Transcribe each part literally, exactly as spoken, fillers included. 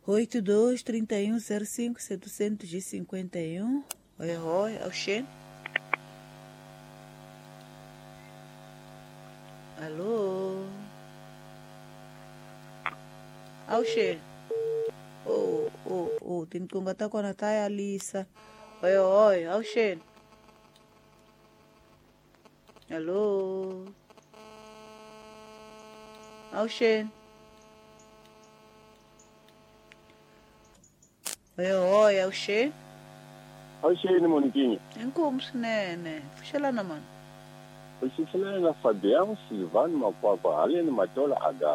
oito dois, trinta e um, zero cinco, setecentos e cinquenta e um. Oi, oi, é o Xen. Alô? É o Xen. Oh, oh, oh, tem que engatar com a Natália Alissa. Oi, oi, é o Xen. Alô? É o Xen. Oi, oi, é o Xen. Auxene Moniquinho. Inkomo swinene pfuxelana mani. Usifilela Fabian Silvano Makwakwa haleni matola aga.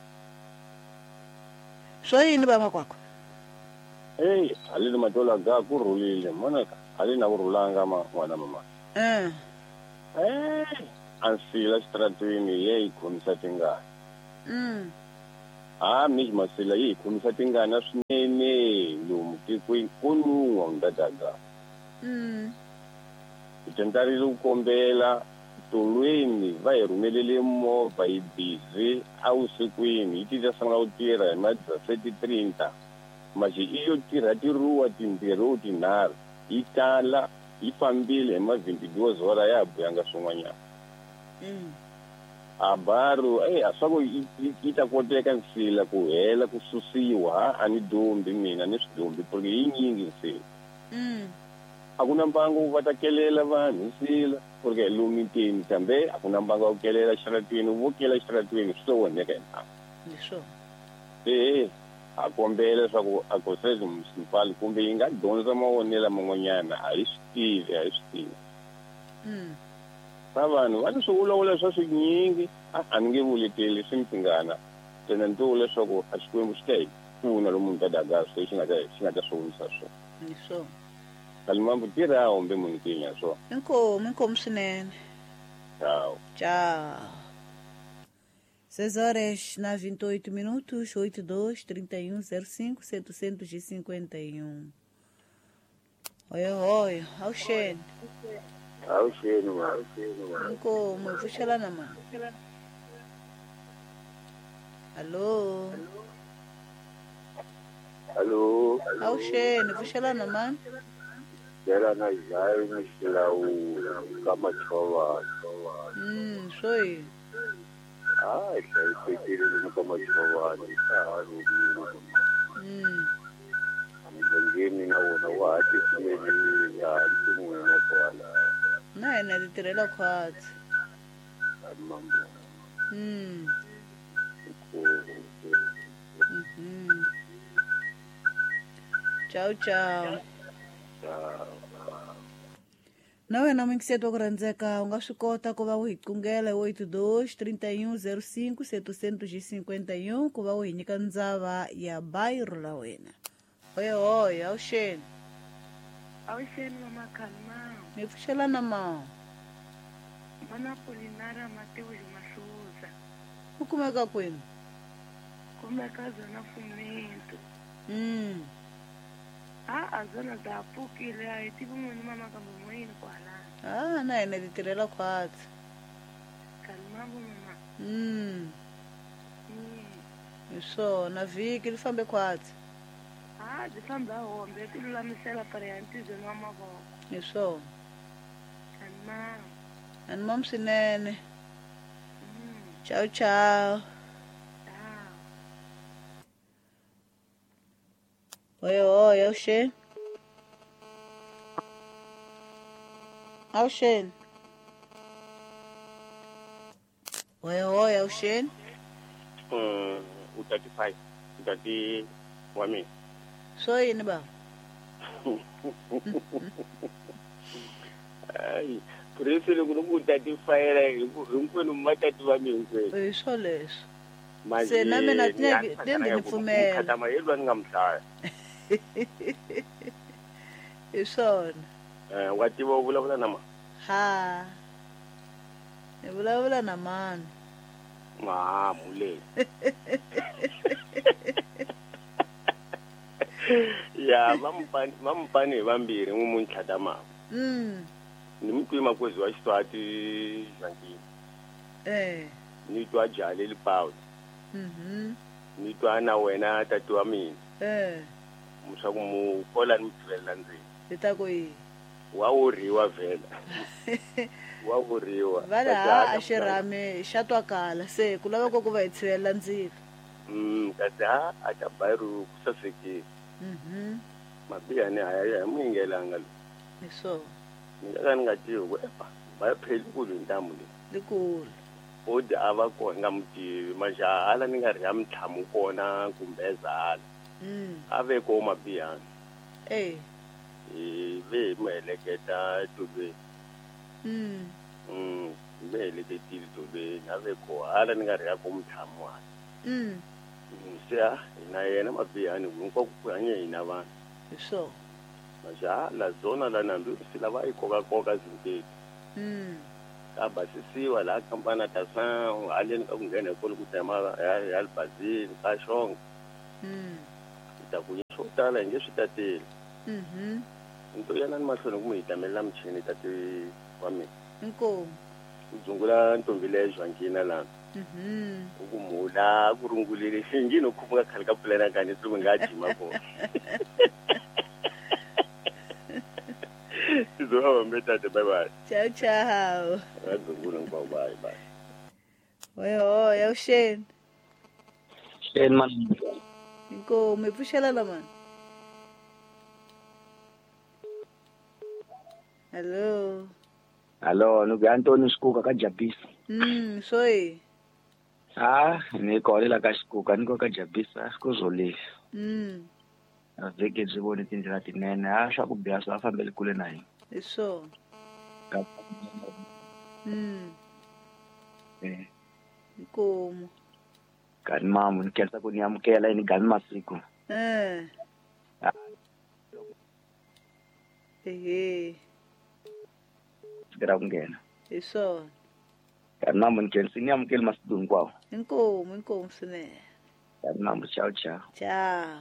Swo yini va makwakwa? Hey, haleni matola aga kurhulile monaka. Haleni akurhulanga ma n'wana mama. Eh. Eh, ansila stratweni ye ikhomisa tingana. Mm. Ah, mi masila yi ikhomisa tingana swinene lomu tikweni kunun'wa ndadaga. Mm. Itentarile ukukombela tolweni va hi rhumelele movha yi busy a vusikwini yi tita sangla ku tirha hi madzasethi trinta masi i yo tirha tiruwa timbirhi u tinharhu yi tala yi fambile hi mavhintidua hora ya ha buyanga swin'wanyana. Mm. A baro eh a swa ku yi ta koteka nsila ku hela ku susiwa a ni dombi mina ni swidombi porque yi nyingi nsila. Mm. A ku na mbangu va ta kelela vanhu nsila porque lomiteni kambe a ku na mbangu wa ku kelela xiratweni vo kela xiratweni swi to voneka hi nhamu. Leswo. Eh a kombela leswaku a konsese municipal kumbe yi nga dyondza mavonelo man'wanyana a hi swi tivi a hi swi tivi. Mm. Ka vanhu va ni swi vulavula swa swinyingi a ni nge vuleteli swi mpingana tena ni to vula leswaku a xikwembu xi ta hi pfuna lomu ni ta daga se xi nga ta xi nga ta swi wisa swona. Leswo. Kalimambu tirha hombe Moniquinho ya swona. Inkomo, inkomo swinene. Ciao. Tchau. seis horas na vinte e oito minutos, oito dois, trinta e um, zero cinco, setecentos e cinquenta e um. Oi, oi, ao Xen. Auxene mano. Inkomo, pfuxelana mani. Alô? Alô. Ao Xen, pfuxelana mani. Era na Jair, na Xilau, Kamachova. Hum, sou eu. Ah, isso aí foi querido no Kamachova, tá? Hum. Ninguém não não vai ter que ir já no no fala. Naye nalitirela kwatsi. Mambo. Hum. Mhm. Tchau, tchau. Na wena mingiseto wa ku rhandzeka u nga swi kota ku va u hi qungela oito dois, trinta e um, zero cinco, setecentos e cinquenta e um ku va u hi nyika ndzava ya bayiro la wena. Hoye hoye, a wu Xeni. Auxene mama Kalmao. Mi pfuxelana ma. Mana Polinara Mateus Masuza. U kumeka kwini? Kumeka zona Fumento. Mm. Ah, a zona za pukile a itivu munhu mama kambe moyini kwala. Ah, na yena litirela kwatsi. Kalmao mama. Mm. Mm. Hi swona vhiki li fambe kwatsi. Ah, di famba hombe ti lulamisela pare ya ntizweni wa mavoko. Hi swona. Kalmao. Ani mamu swinene. Mm. Ciao ciao. Ah. Hoye hoye, a wu Xeni. A wu Xeni. Hoye hoye, a wu Xeni. Um, o thirty-five, o thirty wa mina. Swo yini ba? Ai, por isso ele não muda de fire, hinkwenu matatu va mina hinkwenu. Hi swo leswo. Manje Se na mina tinenge tende ni pfumela. Khadama yelwa ni nga mhlaya. Hi swona. Eh, wa tiva u vulavula na ma? Ha. Ni vulavula na mani. Ma, mule. Ya, vampani vampani vambirhi n'wi Khadama. Mm. Ni mutwi makwezi wa Xiswati Jangini. Eh. Ni twa Jale Lipawu. Mhm. ni twana wena tati wa mina eh mushaku mu kola ni tswela ndzeni leta ku yi wa uriwa vela wa uriwa vale ha a xirhami xa twakala se ku lava ko ku va hi tshivelela ndzilo mm kasi ha a ta bayru kusasekile mhm mabiyane haya muyingelanga ni so ngaka ni nga tivi ku epa bayapheli ku lindamu le likulu odi ava ko nga mutivi majahala ni nga ri ya mthamu kona kumbe zala mm ave ko mabiyane eh e ve meleketa tobe mm mm ve leketile tobe ave ko hala ni nga ri ya ko mthamu wa mm sia ina yena mabiyane nko ku hanye ina vana so majahala zona la nambi silava ikoka koka zinteki mm kaba sisiwa la kampana tasan alien ka kungena ko ku tema ya albazini ka shong mm ta ku yisotala nge switatile mhm into yana ni mahlweni ku muyitamela mchini tati wa mina inkomo uzungula ntombi leyo jwankina la mhm ukumula kurungulile ngino khumuka khali ka pulana kani tsumu ngajima ko Izohamba mbetate bye bye. ciao ciao Ngazungula ngiba bye bye. oyo ya usheni Shen man. inkomo ipfushelana mani hello Hello, nugu Anthony Skuka ka Jabisa. mm soyi Ah, ni kolela ka Skuka niko ka Jabisa kuzolile. mm Aveke byi vone tindlela tinene. Ah, swa ku biha swa fambele kule na hina. hi so Ka- mm Eh, inkomo Gani mamu ni khensa ku ni amukela ni gani masiku. eh Ah. ehe Sikira ku nghena. hi so Gani mamu ni khensa ni amukela masiku hinkwawo. inkomo inkomo swinene Gani mamu ciao ciao. ciao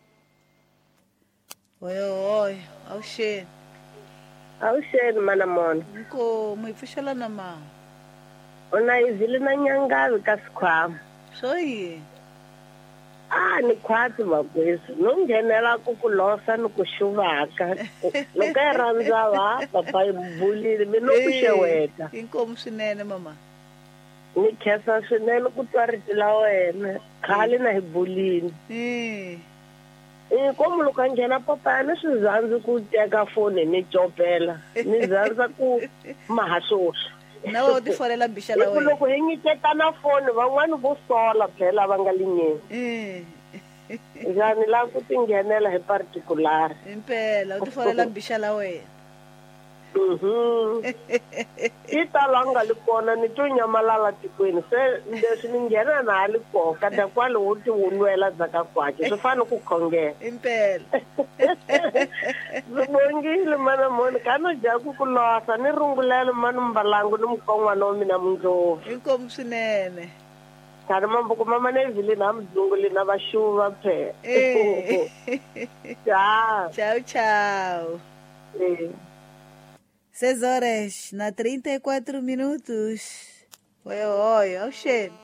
oyo oyo awusheni Awusheni mana mona. inkomo ipfushelana ma Una izili na nyangavi ka sikhwama. soyi Ah ni khwati magwezi. No nghenela ku ku losa ni ku xuvaka. Loko yi rhandza va papa yi bulile mi no ku xeweta. inkomo swinene mama Ni khensa swinene ku twa riti la wena. Khale na hi bulini. eh Eh komu loko a nghena papa ni swi zandzi ku teka foni ni copela. Ni zandza ku mahasosha. nawe u tifolela bixa la Loko wena loko hi nyiketana foni van'wani vo sola phela va nga linyeni. eh Njhani la ku tinghenela hi particular. impela u tifolela bixa la wena Mhm. Yi talanga li kona ni to nyamalala tikweni se leswi ni nghena na hali koho kada kwale wo ti wunwela dzaka kwake swi fane ku khongela. impela Ndzi bongile mana moni kano jaku ku losa ni rungulele mani mbalangu ni mukon'wana wa mina mundlovu. inkomo swinene Khari mambuku mama nevhili na mdzunguli na vaxuva phe. eh Ja. ciao ciao Eh. seis horas na trinta e quatro minutos. Oi, oi, awusheni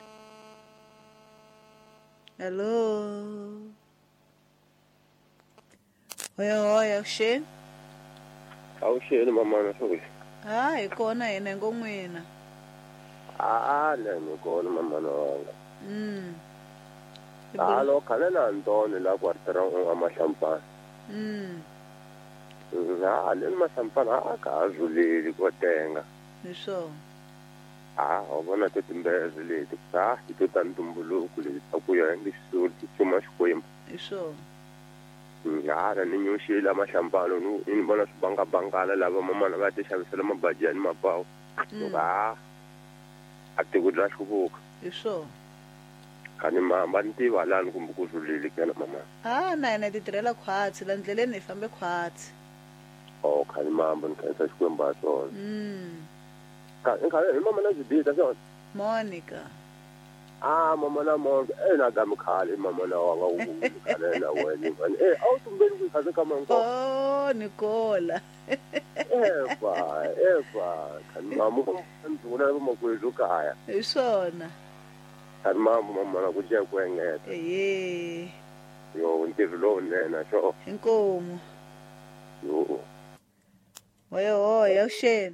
hello oi oi awusheni Awusheni mama na sokuthi. ha hi kona hina ngomwina Ah la ni kona mama na wanga. mm Alo khale na Antoni la kwartera nga mashampana. mm Na ale mashampana aka azulili ko tenga. hi so Ah, ubona to timbezi leti. Ah, to tantumbuluku leti ku ya ngisulu tsuma xikwembu. hi so Ngara ni nyuxila mashampano nu ni bona swibanga bangala lava mama na va ti xavisela mabajani mapawu. Ah. Atikudla hluvuka. hi so Kani mamba ntiva lani kumbe ku zulile kana mama. ah na hina ti tirhela khwatsi la ndleleni hi fambe khwatsi Oh, kani mamba ni khensa xikwembu ha swona. mm Ka nkhale hi mama na zidita swona. monica Ah, mama na monke eh na ka mkhale mama na wanga u khale na wena mani. Eh, awu tumbeni ku khaze kama nko. oh nicola Efa, efa. Kani mama ndzi vona va makwezu kaya. hi swona ani mambo mama na kuja kwengeta eye yo ntirho lowunene swo inkomo yo hoya hoya usheni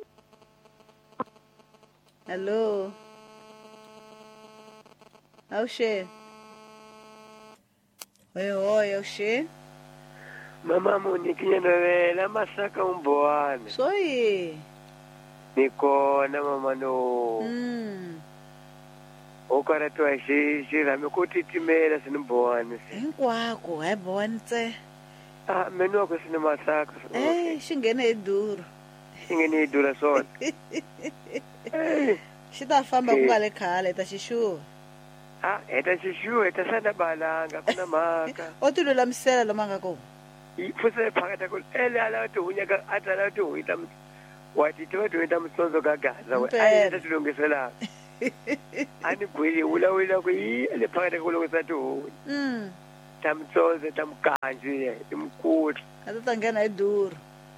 hallo awusheni hoya hoya usheni Mama Monique novela masaka umboane. soye Nikona mama no. mm Okara to shi shira me kuti timela sinimboane. hinkwako hayi bowani tse Ah meno ko sine masaka. eh xi nghene hi duru Ingeni dura sona. Eh. xi ta famba ku nga le khale ta xixuva Ah eta shishu eta sana balanga kuna maka. o ti lulamisela lama nga kona Ifuse phakatha ko ele ala to unyaka atala to uita wathi to to uita msonzo gagaza we Impela. ayita tilungisela. Ani kweli ula ula ku ile phakatha ko lokho to mm tamtsoze tamkanji imkuthu. a ta ta nghena hi duru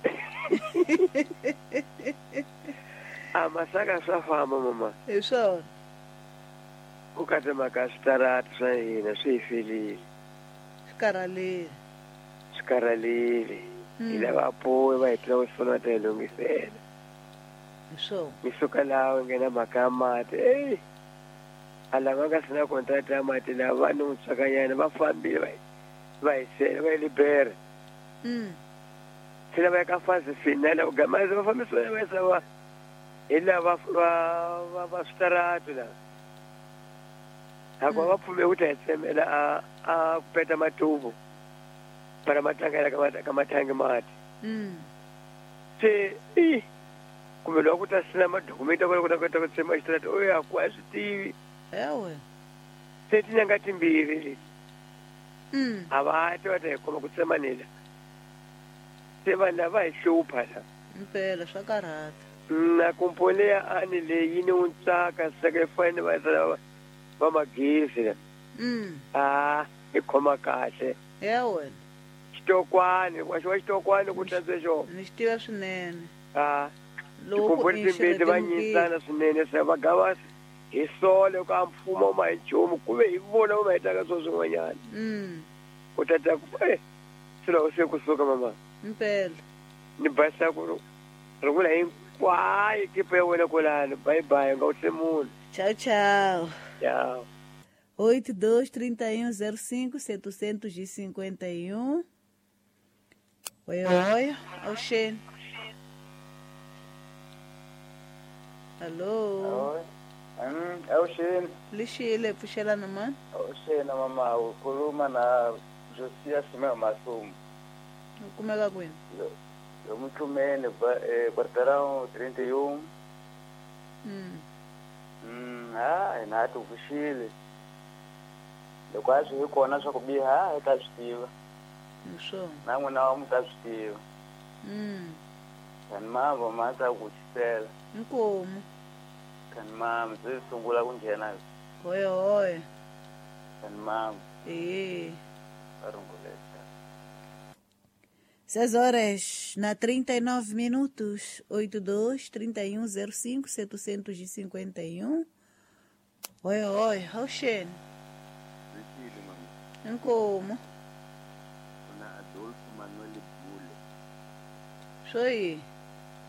Amasaka swa famba mama. hi swona Ukate makasitarata swa hina swi filile. swi karhalile Sikaralile. Mm. Ila vapowe va hetela ku sifuna ta hilungisela. hi swona Misuka lawa ngena mhaka ya mati. Ey. Ala va nga sina contract ya mati la vanhu mutsakanyana va fambile va va hisela va libera. mm Sina va ka fase finala ugamaza va fambiswa va sawa. Ila va va va sitarata la. Akwa va pfume ku ta hitsemela a a kupeta matuvu. Para matanga kama kama tanga mati. mm Se i kumbe loko ta sina madokumenti ko kota kota kutsema xitrata oyi akwazi tivi ewe se tinyanga timbirhi mm avati va ta hi koma ku tsemanela se vanhu lava hi hlupha la impela swa karhata na kumpone ya ani leyi ni n'wi tsaka sacrifice va va va magezi la mm ah hi khoma kahle ewe xitokwane wa xi wa xitokwane ku hlantswe xona ni xi tiva swinene ah loko tikumbhoni timbirhi va nyisana swinene se va gava hi sole ka mfumo ma hi nchumu kuve hi vona va ma hetaka swo swin'wanyana mm u ta ta ku eh swilo se kusuka mama impela ni basa ku ri vula hinkwayo kipa ya wena kwalano bye bye nga u munhu tchau tchau ciao oito dois trinta e um zero cinco setecentos e cinquenta e um oi oi auxene alô É o Xene, lixile pfuxelana mani o Xene, mama, o Kuluma na Josias meu Masum. u kumeka kwini Eu muito menos, quarteirão trinta e um. mm Hum, ah, é nato vuxile. Eu quase vi kona swa ku biha, ah, tá switiva. hi swona Na n'wina wa mu ta switiva. mm Kani mama ma ta ku xisela. inkomu Kani mama byi sungula ku nghena. hoya hoya Kani mama, e arunguleta. seis horas na trinta e nove minutos oito dois trinta e um zero cinco setecentos e cinquenta e um oi oi auxene Zikile mama inkomu kuna Adolfo Manuel Bule swo yi